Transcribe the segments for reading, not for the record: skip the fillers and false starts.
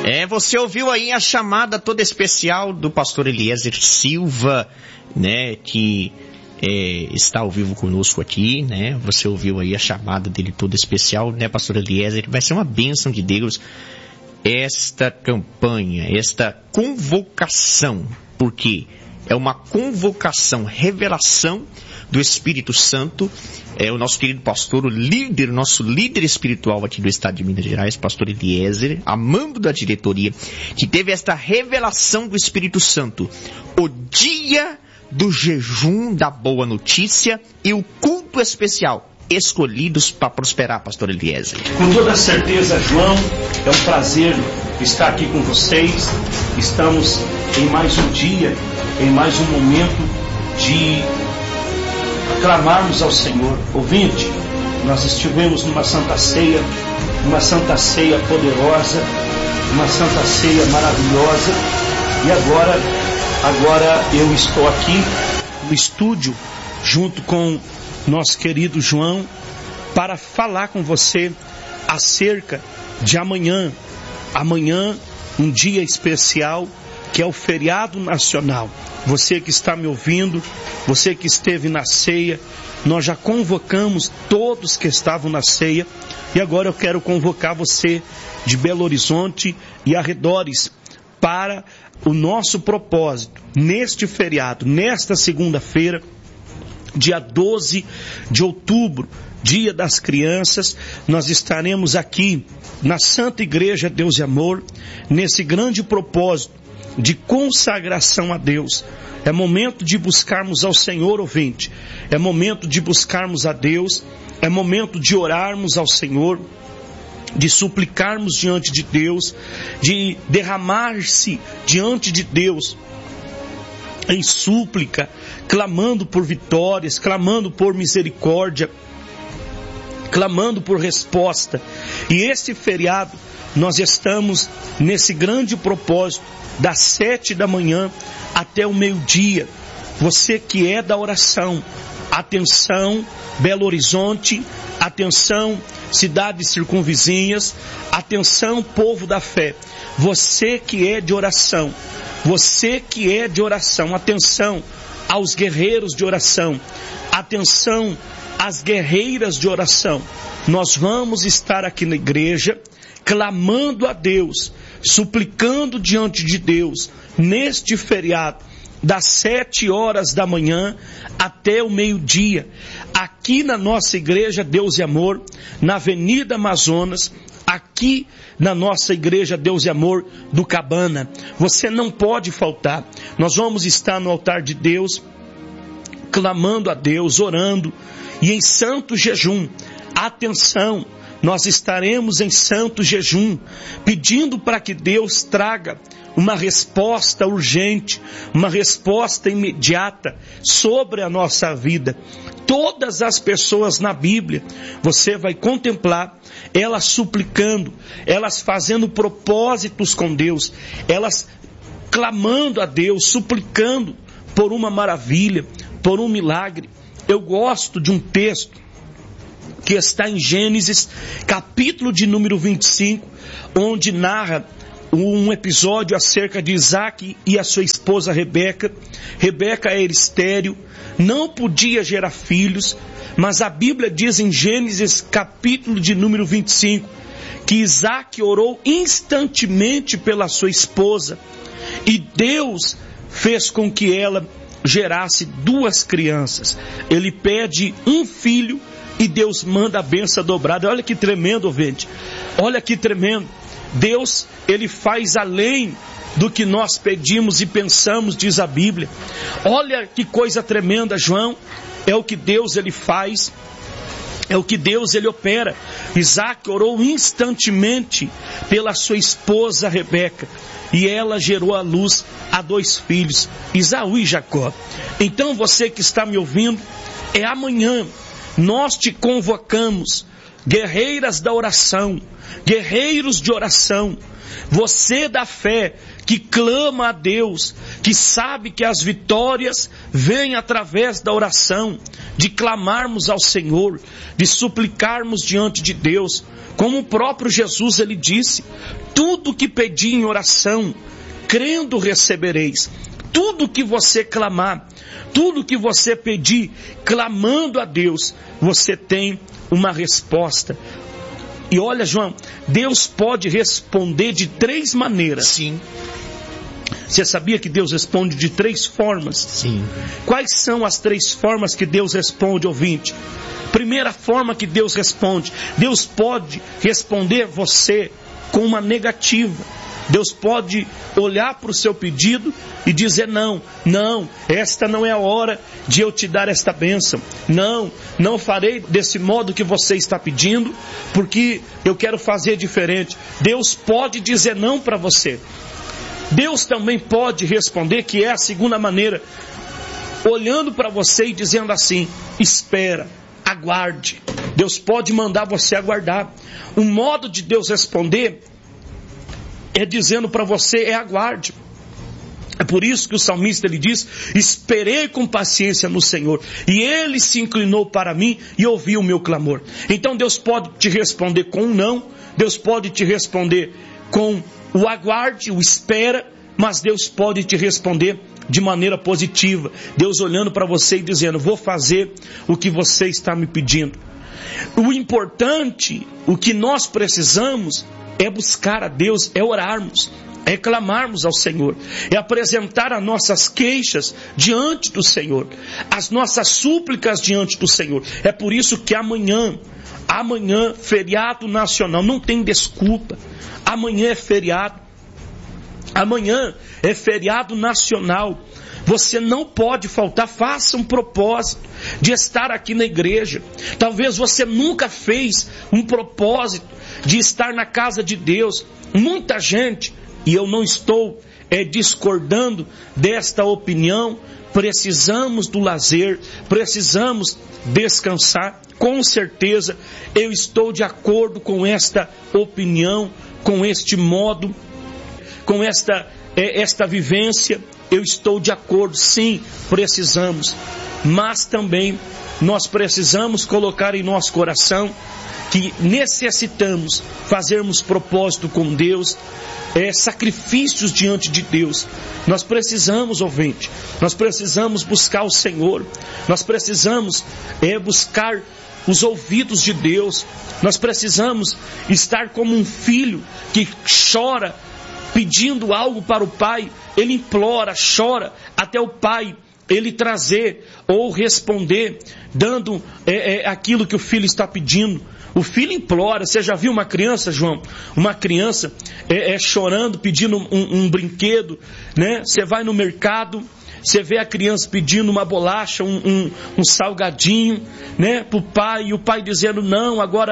Você ouviu aí a chamada toda especial do pastor Eliezer Silva, né, que está ao vivo conosco aqui, né? Você ouviu aí a chamada dele toda especial, né, pastor Eliezer? Vai ser uma bênção de Deus esta campanha, esta convocação, porque é uma convocação, revelação do Espírito Santo. O nosso querido pastor, nosso líder espiritual aqui do estado de Minas Gerais, pastor Eliezer, amando da diretoria, que teve esta revelação do Espírito Santo, o dia do jejum da boa notícia e o culto especial, escolhidos para prosperar, pastor Eliezer. Com toda certeza, João, é um prazer estar aqui com vocês. Estamos em mais um dia, em mais um momento de clamarmos ao Senhor. Ouvinte, nós estivemos numa santa ceia poderosa, uma santa ceia maravilhosa, e agora eu estou aqui no estúdio junto com nosso querido João para falar com você acerca de amanhã, um dia especial, que é o feriado nacional. Você que está me ouvindo, você que esteve na ceia, nós já convocamos todos que estavam na ceia, e agora eu quero convocar você de Belo Horizonte e arredores para o nosso propósito, neste feriado, nesta segunda-feira, dia 12 de outubro, Dia das Crianças. Nós estaremos aqui na Santa Igreja Deus e Amor, nesse grande propósito de consagração a Deus. É momento de buscarmos ao Senhor, ouvinte. É momento de buscarmos a Deus. É momento de orarmos ao Senhor, de suplicarmos diante de Deus, de derramar-se diante de Deus em súplica, clamando por vitórias, clamando por misericórdia, clamando por resposta. E esse feriado, nós estamos nesse grande propósito, das 7 da manhã até o meio-dia. Você que é da oração, atenção Belo Horizonte, atenção cidades circunvizinhas, atenção povo da fé. Você que é de oração, atenção aos guerreiros de oração, atenção às guerreiras de oração. Nós vamos estar aqui na igreja, clamando a Deus, suplicando diante de Deus, neste feriado, das 7 horas da manhã até o meio-dia, aqui na nossa igreja Deus e Amor, na Avenida Amazonas, aqui na nossa igreja Deus e Amor do Cabana. Você não pode faltar. Nós vamos estar no altar de Deus, clamando a Deus, orando, e em santo jejum. Atenção, nós estaremos em santo jejum, pedindo para que Deus traga uma resposta urgente, uma resposta imediata sobre a nossa vida. Todas as pessoas na Bíblia, você vai contemplar elas suplicando, elas fazendo propósitos com Deus, elas clamando a Deus, suplicando por uma maravilha, por um milagre. Eu gosto de um texto que está em Gênesis, capítulo de número 25, onde narra um episódio acerca de Isaac e a sua esposa Rebeca. Rebeca era estéril, não podia gerar filhos, mas a Bíblia diz em Gênesis capítulo de número 25, que Isaac orou instantemente pela sua esposa, e Deus fez com que ela gerasse 2 crianças. Ele pede um filho e Deus manda a bênção dobrada. Olha que tremendo, ouvinte. Olha que tremendo. Deus, Ele faz além do que nós pedimos e pensamos, diz a Bíblia. Olha que coisa tremenda, João. É o que Deus, Ele faz. É o que Deus, Ele opera. Isaac orou instantemente pela sua esposa Rebeca, e ela gerou à luz a 2 filhos, Esaú e Jacó. Então você que está me ouvindo, é amanhã. Nós te convocamos, guerreiras da oração, guerreiros de oração, você da fé, que clama a Deus, que sabe que as vitórias vêm através da oração, de clamarmos ao Senhor, de suplicarmos diante de Deus, como o próprio Jesus, Ele disse, tudo tudo que pedir em oração, crendo recebereis. Tudo que você clamar, tudo que você pedir, clamando a Deus, você tem uma resposta. E olha, João, Deus pode responder de 3 maneiras. Sim. Você sabia que Deus responde de 3 formas? Sim. Quais são as 3 formas que Deus responde, ouvinte? Primeira forma que Deus responde. Deus pode responder você com uma negativa. Deus pode olhar para o seu pedido e dizer: não, esta não é a hora de eu te dar esta bênção. Não farei desse modo que você está pedindo, porque eu quero fazer diferente. Deus pode dizer não para você. Deus também pode responder, que é a segunda maneira, olhando para você e dizendo assim: espera, aguarde. Deus pode mandar você aguardar. O modo de Deus responder é dizendo para você: aguarde. É por isso que o salmista ele diz: esperei com paciência no Senhor, e Ele se inclinou para mim e ouviu o meu clamor. Então Deus pode te responder com um não, Deus pode te responder com o aguarde, o espera, mas Deus pode te responder de maneira positiva. Deus olhando para você e dizendo: vou fazer o que você está me pedindo. O importante, o que nós precisamos é buscar a Deus, é orarmos, é clamarmos ao Senhor, é apresentar as nossas queixas diante do Senhor, as nossas súplicas diante do Senhor. É por isso que amanhã, feriado nacional, não tem desculpa. Amanhã é feriado. Amanhã é feriado nacional. Você não pode faltar. Faça um propósito de estar aqui na igreja. Talvez você nunca fez um propósito de estar na casa de Deus. Muita gente, e eu não estou discordando desta opinião, precisamos do lazer, precisamos descansar. Com certeza eu estou de acordo com esta opinião, com este modo, com esta vivência. Eu estou de acordo, sim, precisamos. Mas também nós precisamos colocar em nosso coração que necessitamos fazermos propósito com Deus, sacrifícios diante de Deus. Nós precisamos, ouvinte, nós precisamos buscar o Senhor, nós precisamos buscar os ouvidos de Deus, nós precisamos estar como um filho que chora pedindo algo para o pai. Ele implora, chora até o pai ele trazer ou responder, dando aquilo que o filho está pedindo. O filho implora. Você já viu uma criança, João? Uma criança chorando, pedindo um brinquedo, né? Você vai no mercado, você vê a criança pedindo uma bolacha, um salgadinho, né, para o pai, e o pai dizendo: não, agora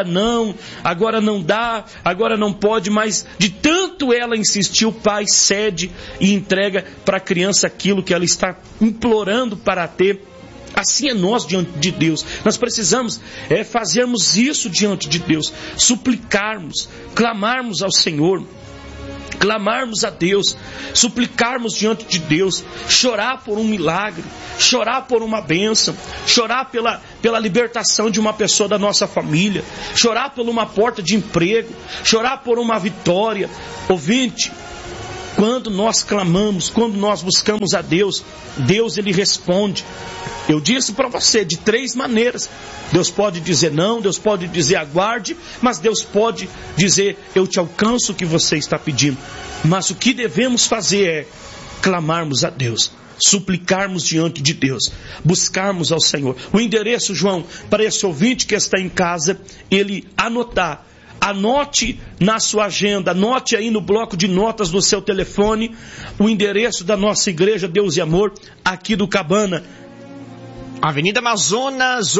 não dá, agora não pode, mas de tanto ela insistir, o pai cede e entrega para a criança aquilo que ela está implorando para ter. Assim é nós diante de Deus. Nós precisamos fazermos isso diante de Deus, suplicarmos, clamarmos ao Senhor, clamarmos a Deus, suplicarmos diante de Deus, chorar por um milagre, chorar por uma bênção, chorar pela libertação de uma pessoa da nossa família, chorar por uma porta de emprego, chorar por uma vitória. Ouvinte, quando nós clamamos, quando nós buscamos a Deus, Deus ele responde. Eu disse para você de 3 maneiras. Deus pode dizer não, Deus pode dizer aguarde, mas Deus pode dizer: eu te alcanço o que você está pedindo. Mas o que devemos fazer é clamarmos a Deus, suplicarmos diante de Deus, buscarmos ao Senhor. O endereço, João, para esse ouvinte que está em casa, ele anotar. Anote na sua agenda, anote aí no bloco de notas do seu telefone o endereço da nossa igreja Deus e Amor, aqui do Cabana. Avenida Amazonas,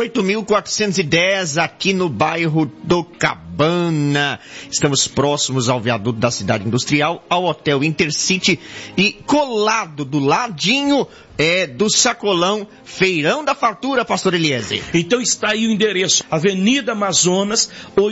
8.410, aqui no bairro do Cabana. Estamos próximos ao viaduto da cidade industrial, ao Hotel Intercity e colado do ladinho do sacolão Feirão da Fartura, pastor Eliezer. Então está aí o endereço, Avenida Amazonas,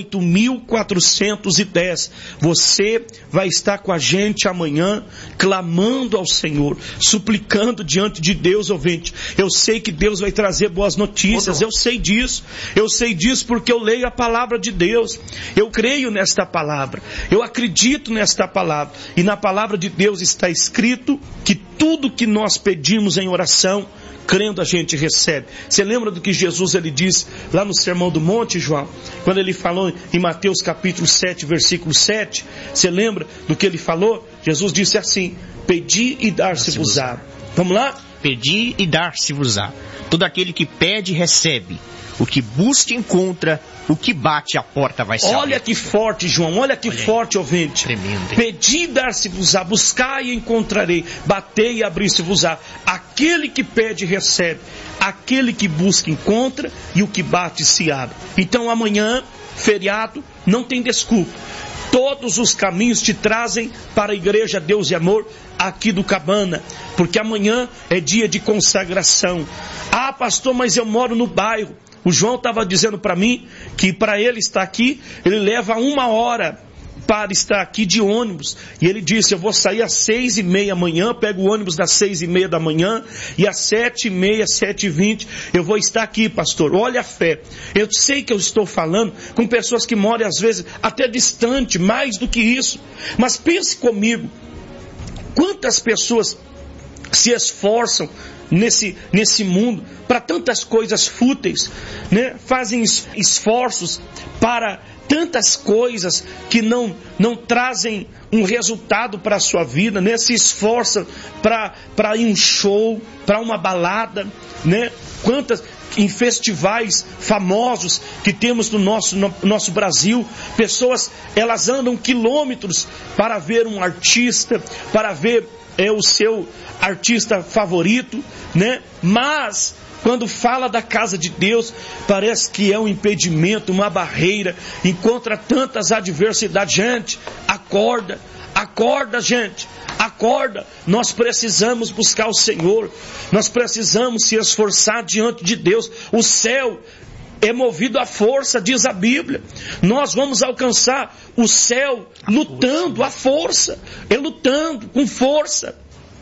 8.410. Você vai estar com a gente amanhã, clamando ao Senhor, suplicando diante de Deus, ouvinte. Eu sei que Deus vai trazer boas notícias, eu sei disso porque eu leio a palavra de Deus. Eu creio nesta palavra, eu acredito nesta palavra, e na palavra de Deus está escrito que tudo que nós pedimos em oração, crendo a gente recebe. Você lembra do que Jesus ele disse lá no Sermão do Monte, João? Quando ele falou em Mateus capítulo 7, versículo 7, você lembra do que ele falou? Jesus disse assim: pedi e dar-se-vos-á. Vamos lá? Pedi e dar-se-vos-á. Todo aquele que pede, recebe. O que busca, encontra. O que bate, a porta vai se abrir. Olha que forte, João. Olha que forte, ouvinte. Tremendo. Pedi e dar-se-vos-á. Buscai e encontrarei. Batei e abrir-se-vos-á. Aquele que pede, recebe. Aquele que busca, encontra. E o que bate, se abre. Então amanhã, feriado, não tem desculpa. Todos os caminhos te trazem para a Igreja Deus e Amor aqui do Cabana, porque amanhã é dia de consagração. Ah, pastor, mas eu moro no bairro. O João estava dizendo para mim que para ele estar aqui, ele leva 1 hora para estar aqui de ônibus. E ele disse: eu vou sair às 6:30 amanhã, pego o ônibus das 6:30 da manhã, e às 7:30, 7:20 eu vou estar aqui, pastor. Olha a fé. Eu sei que eu estou falando com pessoas que moram às vezes até distante, mais do que isso. Mas pense comigo, quantas pessoas se esforçam nesse mundo para tantas coisas fúteis, né? Fazem esforços para tantas coisas que não trazem um resultado para a sua vida, né? Se esforçam para ir um show, para uma balada, né? Quantas em festivais famosos que temos no nosso Brasil, pessoas, elas andam quilômetros para ver um artista, para ver o seu artista favorito, né? Mas quando fala da casa de Deus, parece que é um impedimento, uma barreira, encontra tantas adversidades. Gente, acorda, gente, acorda. Nós precisamos buscar o Senhor, nós precisamos se esforçar diante de Deus. O céu é movido à força, diz a Bíblia. Nós vamos alcançar o céu lutando à força, lutando com força.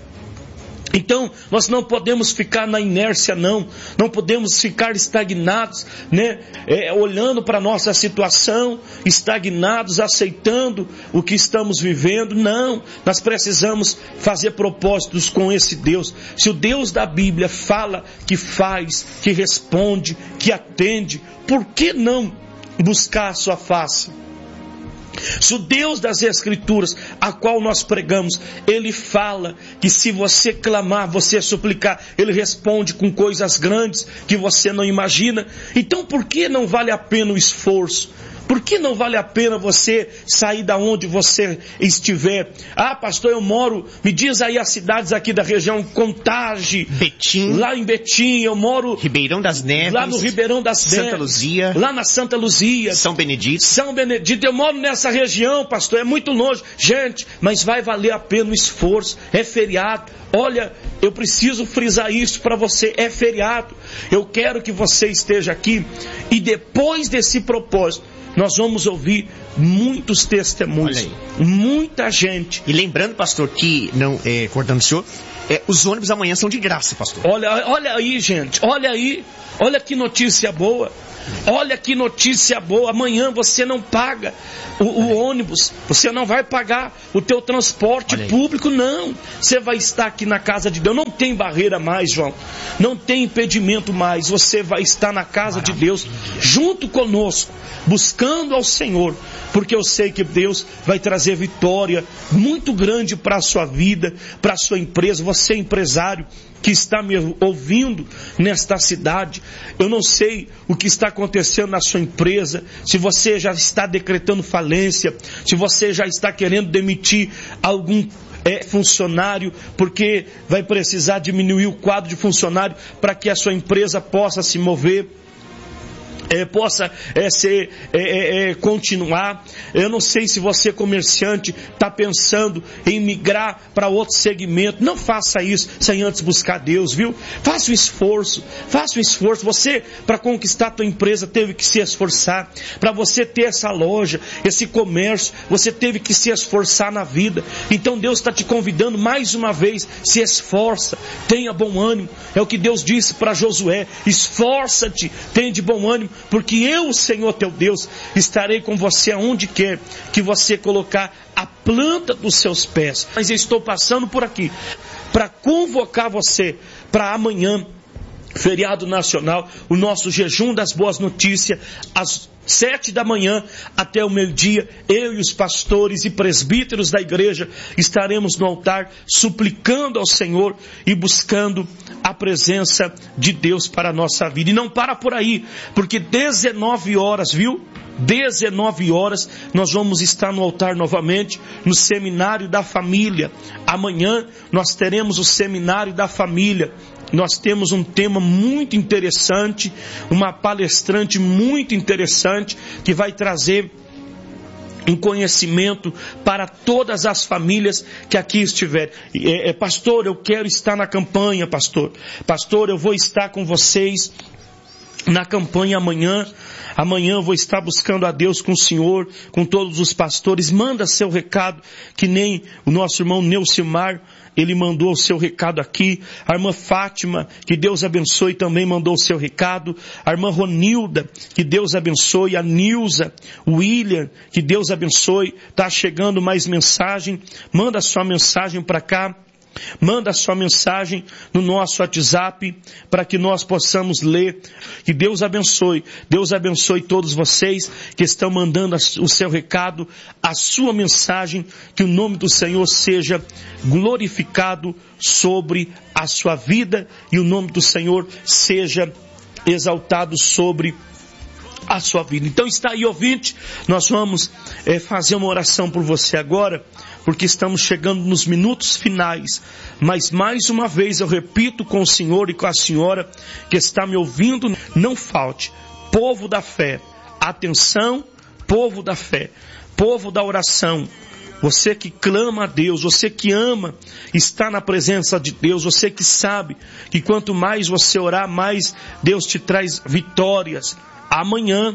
Então, nós não podemos ficar na inércia, não podemos ficar estagnados, né? Olhando para a nossa situação, estagnados, aceitando o que estamos vivendo. Não, nós precisamos fazer propósitos com esse Deus. Se o Deus da Bíblia fala que faz, que responde, que atende, por que não buscar a sua face? Se o Deus das Escrituras, a qual nós pregamos, Ele fala que se você clamar, você suplicar, Ele responde com coisas grandes que você não imagina. Então por que não vale a pena o esforço? Por que não vale a pena você sair da onde você estiver? Ah, pastor, eu moro, me diz aí as cidades aqui da região, Contagem, Betim, lá em Betim, eu moro Ribeirão das Neves, lá no Ribeirão das Neves, Santa Luzia, lá na Santa Luzia, São Benedito, eu moro nessa região, pastor, é muito longe. Gente, mas vai valer a pena o esforço, é feriado. Olha, eu preciso frisar isso para você, é feriado. Eu quero que você esteja aqui e depois desse propósito, nós vamos ouvir muitos testemunhos, muita gente. E lembrando, pastor, que, cortando o senhor, os ônibus amanhã são de graça, pastor. Olha aí, gente, olha que notícia boa. Olha que notícia boa, amanhã você não paga o ônibus, você não vai pagar o teu transporte público, não. Você vai estar aqui na casa de Deus, não tem barreira mais, João, não tem impedimento mais. Você vai estar na casa de Deus, junto conosco, buscando ao Senhor, porque eu sei que Deus vai trazer vitória muito grande para a sua vida, para a sua empresa. Você é empresário que está me ouvindo nesta cidade, eu não sei o que está acontecendo na sua empresa, se você já está decretando falência, se você já está querendo demitir algum funcionário, porque vai precisar diminuir o quadro de funcionário para que a sua empresa possa se mover, continuar. Eu não sei se você, comerciante, está pensando em migrar para outro segmento. Não faça isso sem antes buscar Deus, viu? Faça um esforço. Você, para conquistar a tua empresa, teve que se esforçar. Para você ter essa loja, esse comércio, você teve que se esforçar na vida. Então Deus está te convidando mais uma vez, se esforça, tenha bom ânimo. É o que Deus disse para Josué: esforça-te, tenha de bom ânimo, porque eu, o Senhor teu Deus, estarei com você aonde quer que você colocar a planta dos seus pés. Mas eu estou passando por aqui para convocar você para amanhã, feriado nacional, o nosso jejum das boas notícias, às 7 da manhã até o meio-dia. Eu e os pastores e presbíteros da igreja estaremos no altar suplicando ao Senhor e buscando a presença de Deus para a nossa vida. E não para por aí, porque 19 horas, 19 horas nós vamos estar no altar novamente, no Seminário da Família. Amanhã nós teremos o Seminário da Família. Nós temos um tema muito interessante, uma palestrante muito interessante, que vai trazer um conhecimento para todas as famílias que aqui estiverem. Pastor, eu quero estar na campanha, pastor. Pastor, eu vou estar com vocês na campanha amanhã. Amanhã eu vou estar buscando a Deus com o Senhor, com todos os pastores. Manda seu recado, que nem o nosso irmão Neucimar, ele mandou o seu recado aqui. A irmã Fátima, que Deus abençoe, também mandou o seu recado. A irmã Ronilda, que Deus abençoe. A Nilza, o William, que Deus abençoe. Está chegando mais mensagem. Manda a sua mensagem para cá. Manda a sua mensagem no nosso WhatsApp para que nós possamos ler. Que Deus abençoe. Deus abençoe todos vocês que estão mandando o seu recado, a sua mensagem. Que o nome do Senhor seja glorificado sobre a sua vida e o nome do Senhor seja exaltado sobre a sua vida. Então está aí, ouvinte, nós vamos fazer uma oração por você agora, porque estamos chegando nos minutos finais. Mas mais uma vez eu repito com o senhor e com a senhora que está me ouvindo, não falte. Povo da fé, atenção, povo da fé, povo da oração. Você que clama a Deus, você que ama estar na presença de Deus, você que sabe que quanto mais você orar, mais Deus te traz vitórias. Amanhã,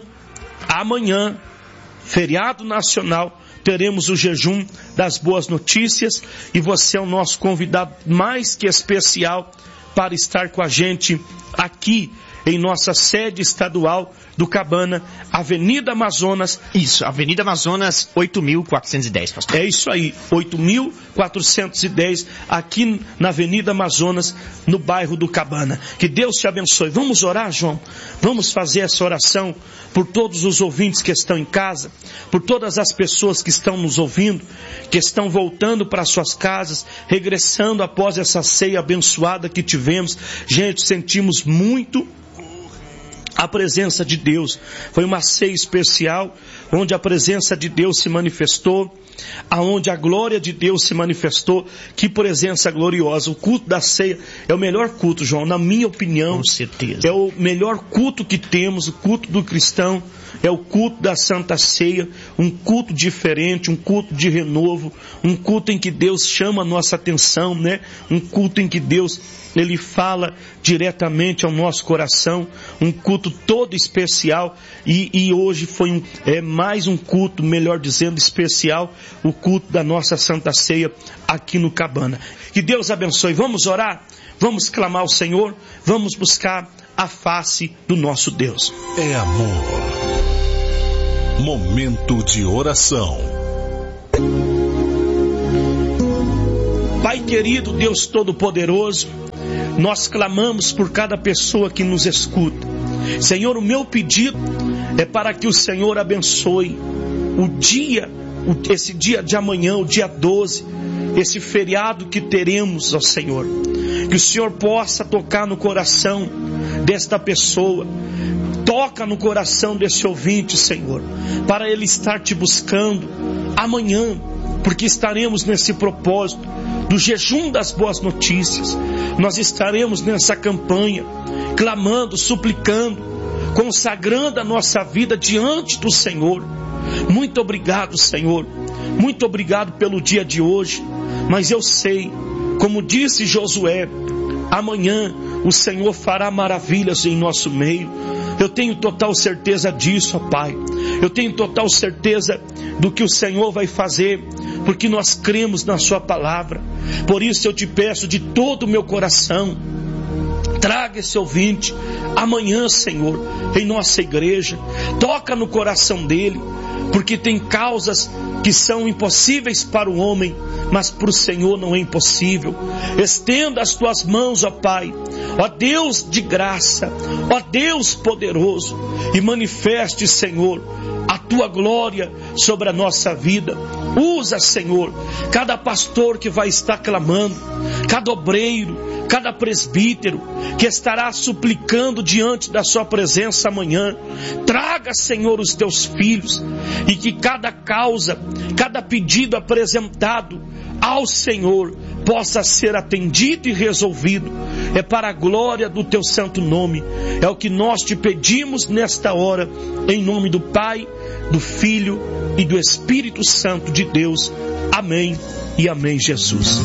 feriado nacional, teremos o jejum das boas notícias e você é o nosso convidado mais que especial para estar com a gente aqui em nossa sede estadual do Cabana, Avenida Amazonas. Isso, Avenida Amazonas 8.410, pastor. É isso aí, 8.410, aqui na Avenida Amazonas, no bairro do Cabana. Que Deus te abençoe. Vamos orar, João? Vamos fazer essa oração por todos os ouvintes que estão em casa, por todas as pessoas que estão nos ouvindo, que estão voltando para suas casas, regressando após essa ceia abençoada que tivemos. Gente, sentimos muito a presença de Deus. Foi uma ceia especial, onde a presença de Deus se manifestou, aonde a glória de Deus se manifestou. Que presença gloriosa. O culto da ceia é o melhor culto, João, na minha opinião. Com certeza. É o melhor culto que temos, o culto do cristão. É o culto da Santa Ceia, um culto diferente, um culto de renovo, um culto em que Deus chama a nossa atenção, né? Um culto em que Deus, Ele fala diretamente ao nosso coração, um culto todo especial, e hoje foi mais um culto, melhor dizendo, especial, o culto da nossa Santa Ceia aqui no Cabana. Que Deus abençoe. Vamos orar? Vamos clamar ao Senhor? Vamos buscar a face do nosso Deus. É amor. Momento de oração. Pai querido, Deus Todo-Poderoso, nós clamamos por cada pessoa que nos escuta. Senhor, o meu pedido é para que o Senhor abençoe esse dia de amanhã, o dia 12, esse feriado que teremos, ó Senhor. Que o Senhor possa tocar no coração desta pessoa. Toca no coração desse ouvinte, Senhor, para ele estar te buscando amanhã, porque estaremos nesse propósito do jejum das boas notícias. Nós estaremos nessa campanha, clamando, suplicando, consagrando a nossa vida diante do Senhor. Muito obrigado, Senhor. Muito obrigado pelo dia de hoje. Mas eu sei, como disse Josué, amanhã o Senhor fará maravilhas em nosso meio. Eu tenho total certeza disso, ó Pai. Eu tenho total certeza do que o Senhor vai fazer, porque nós cremos na Sua palavra. Por isso eu te peço de todo o meu coração, Traga esse ouvinte amanhã, Senhor, em nossa igreja. Toca no coração dele, porque tem causas que são impossíveis para o homem, mas para o Senhor não é impossível. Estenda as tuas mãos, ó Pai, ó Deus de graça, ó Deus poderoso, e manifeste, Senhor, a tua glória sobre a nossa vida. Usa, Senhor, cada pastor que vai estar clamando, cada obreiro, cada presbítero que estará suplicando diante da sua presença amanhã. Traga, Senhor, os teus filhos, e que cada causa, cada pedido apresentado ao Senhor possa ser atendido e resolvido. É para a glória do teu santo nome. É o que nós te pedimos nesta hora, em nome do Pai, do Filho e do Espírito Santo de Deus. Amém e amém, Jesus.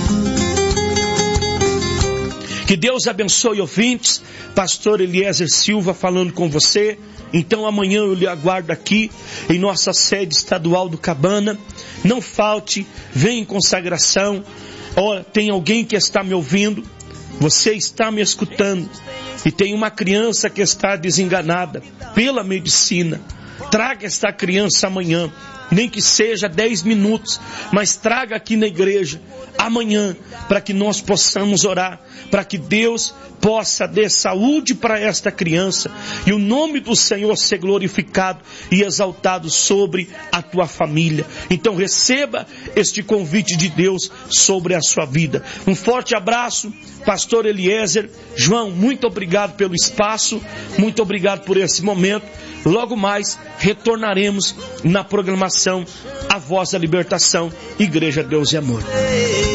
Que Deus abençoe, ouvintes. Pastor Eliezer Silva falando com você. Então amanhã eu lhe aguardo aqui em nossa sede estadual do Cabana. Não falte, venha em consagração. Tem alguém que está me ouvindo, você está me escutando, e tem uma criança que está desenganada pela medicina. Traga esta criança amanhã, nem que seja 10 minutos, mas traga aqui na igreja amanhã, para que nós possamos orar, para que Deus possa dar saúde para esta criança, e o nome do Senhor ser glorificado e exaltado sobre a tua família. Então receba este convite de Deus sobre a sua vida. Um forte abraço, pastor Eliezer. João, muito obrigado pelo espaço, muito obrigado por esse momento. Logo mais retornaremos na programação A Voz da Libertação, Igreja Deus e Amor.